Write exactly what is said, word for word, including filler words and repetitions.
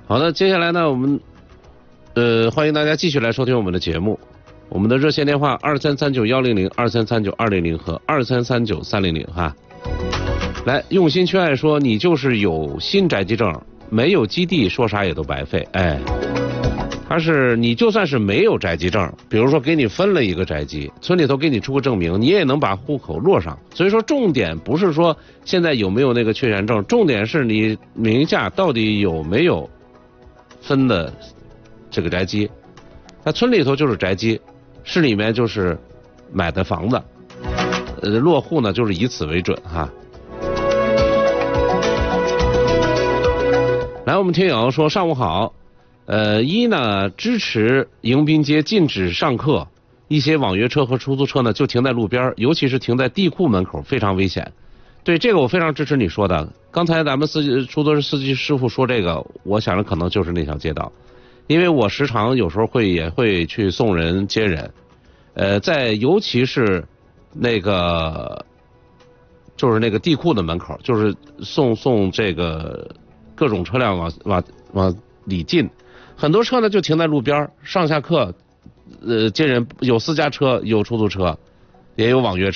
好的，接下来呢，我们呃欢迎大家继续来收听我们的节目。我们的热线电话二三三九幺零零、二三三九二零零和二三三九三零零哈。来，用心去爱说，你就是有新宅基证，没有基地，说啥也都白费。哎，他是你就算是没有宅基证，比如说给你分了一个宅基，村里头给你出个证明，你也能把户口落上。所以说，重点不是说现在有没有那个确权证，重点是你名下到底有没有分的这个宅基。那村里头就是宅基，市里面就是买的房子，呃，落户呢就是以此为准哈。来，我们听友说上午好，呃，一呢支持迎宾街禁止上客，一些网约车和出租车呢就停在路边，尤其是停在地库门口，非常危险。对这个我非常支持你说的。刚才咱们司机出租车司机师傅说这个，我想着可能就是那条街道，因为我时常有时候会也会去送人接人，呃，在尤其是那个就是那个地库的门口，就是送送这个各种车辆往往往里进，很多车呢就停在路边，上下客，呃，接人有私家车，有出租车，也有网约车。